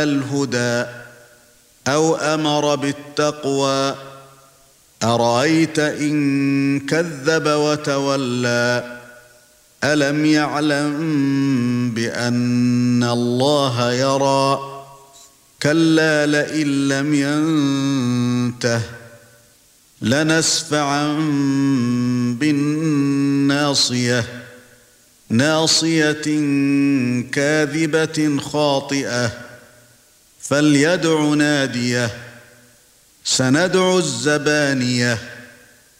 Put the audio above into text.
الهدى أو أمر بالتقوى أرأيت إن كذب وتولى ألم يعلم بأن الله يرى كلا لئن لم ينته لنسفعا بالناصية ناصية كاذبة خاطئة فليدع ناديه سندع الزبانية